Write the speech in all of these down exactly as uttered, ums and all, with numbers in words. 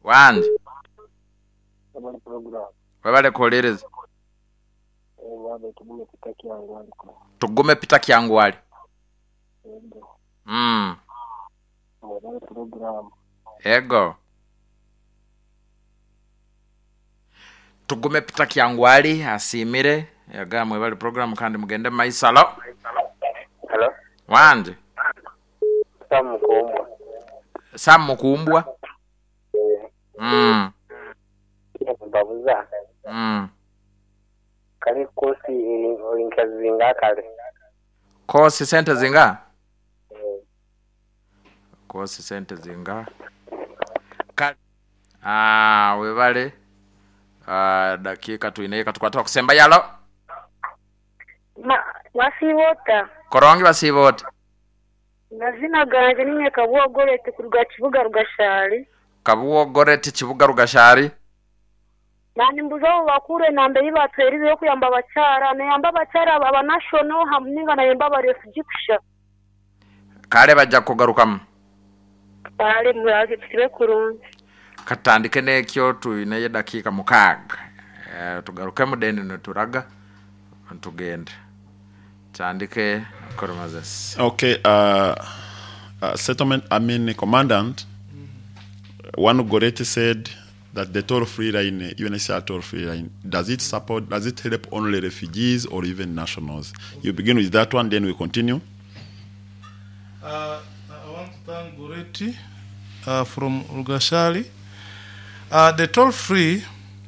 Wandi. Abali program. Webale kolereza. Eh wande tugume pita kyangwali ko. Tugume pita kyangwali. Ego. Mm. Abali program. Ego. Tugume pita kyangwali asimire yagamwe bali program kandi mugende maisalo. Hello. Wandi. Sam Mukumbwa. Sam Mukumbwa. Mm. Babuza. Mm. Kali kosi inkazinga kale. Kosi sente zinga? Kosi sente zinga. Kali. Ah, webale. Ah, dakika tuineka tukwatoka kusemba yalo. Ma wasibota. Korongi basibota. Nazina ganje ninye kabuwa gorete kuruga kibuga rugashari. Kabuwa gorete kibuga rugashari. Nani mbuzo bakure nambe yibatwerize yo kuyamba bacyara ne yamba bacyara aba national hamwe na yamba ba refugee kusha. Kale bajja kugarukam. Kale muraje tibe kurunzi. Katandike nekyo tuine dakika mukaga. Eh tugaruke mudeni no turaga ntugende. Tandike koromazes. Okay, uh, uh settlement I mean commandant mm-hmm. One Gorete said that the toll-free line, U N H C R toll-free line, does it support, does it help only refugees or even nationals? You begin with that one, then we continue. Uh, I want to thank Gorete uh, from Rugashari. Uh, the toll-free,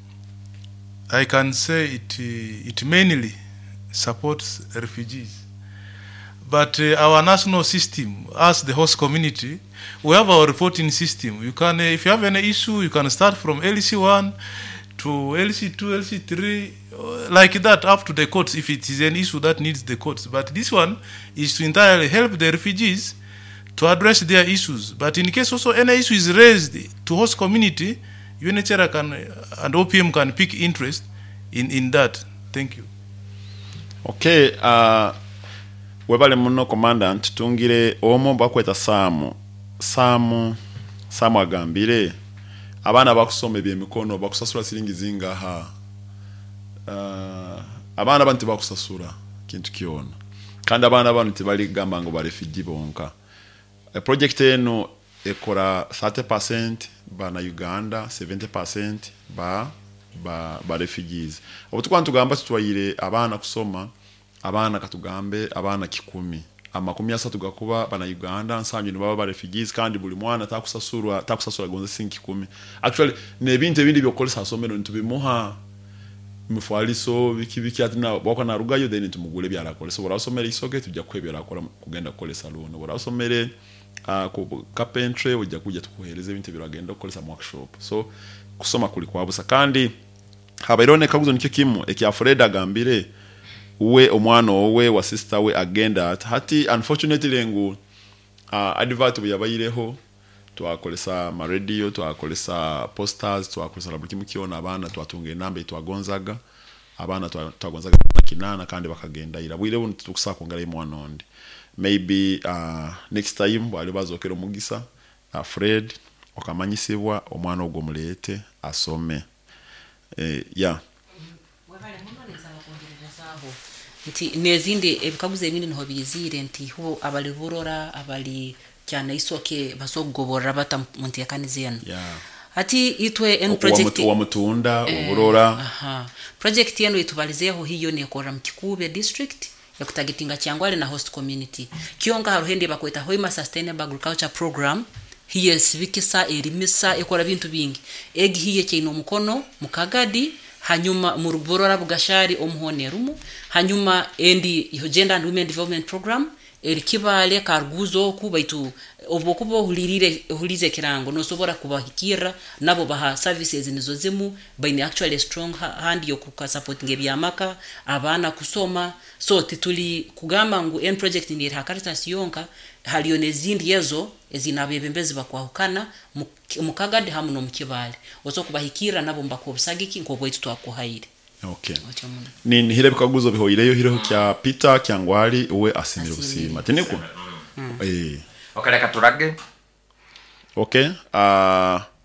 I can say it, it mainly supports refugees. But uh, our national system, as the host community, we have our reporting system. You can, uh, if you have any issue, you can start from L C one to L C two, L C three, uh, like that, up to the courts, if it is an issue that needs the courts. But this one is to entirely help the refugees to address their issues. But in case also any issue is raised to host community, U N H C R can, and O P M can pick interest in, in that. Thank you. Okay, uh, webale muno commandant tungire omo bakweta Samu. Samu Samu agambire abana bakusoma ebyemikono bakusasura siringi zingaha. Uh, abana bantu bakusasura kintu kiona. Kandi abana bantu tibali gamba ngo ba refugee bonka. A project eno ekora thirty percent ba na Uganda, seventy percent ba ba ba refugees. Obutukwantu gamba tutwayire abana kusoma, abana katugambe abana kikumi. Amakumi asatu gakuba bana Uganda nsanjye nibaba ba refugees kandi buli mwana takusasura takusasura gonze sinki kumi. Actually nebinte bindi byokolesa asomero ntubimuha mufwaliso bikibiki atina bako na rugayo then tumugule byarakolesa borasomera isoge tujya kwebera akora kugenda kolesa luno borasomere uh, ku carpentry ujya kujya tukuhereza ibintu biragenda kolesa workshop. So kusoma kuli kwabusa kandi habairone kaguzo nicyo kimu ekya Fred agambire we omwana owe wa sister we agenda hati unfortunately ngo uh, advert byabayireho twakolesa ma radio twakolesa posters twakolesa buri kimwe kiona abana twatunge nambe twagonzaga abana twagonzaga kinana kandi bakagenda ira bwire buntu tukusaka ngara imwana onde maybe uh, next time bali bazokero mugisa uh, Fred okamanyisibwa omwana ogwo mulete asome eh yeah nti nezinde ebikaguze ebindi nho bizire nti ho abali burora abali cyane isoke basogobora bata munti yakanizena yeah ati itwe en project wa mutunda uburora aha project yenu itubalizeho hiyo ne kora mkikube district ya kutagitinga cyangwale na host community kionga haruhende bakweta hoima sustainable agriculture program hiye sibikisa erimisa ekora bintu bingi egi hiye cyino mukono mukagadi hanyuma mu ruborora bugashari omuhonerumu hanyuma endi gender and women development program erikibale karguzo kubaitu obokubo hulirire hulize kirango no sobora kubahikira nabo baha services nizo zimu by actually strong hand yo ku support ngebyamaka abana kusoma so tituli kugamba ngo en project ni Caritas yonka haliyo nezindi yezo ezinabebembezi bakwahukana mukagade hamuno mukibale ozo kubahikira nabo mbakobusagiki ngo boyitu twakuhaire. Okay. Ni hile bikaguzo bihoireyo hireho kya Peter Kyangwali uwe asimire busima. Teneko. Mm. Eh. Okay, leka turage. Okay. Uh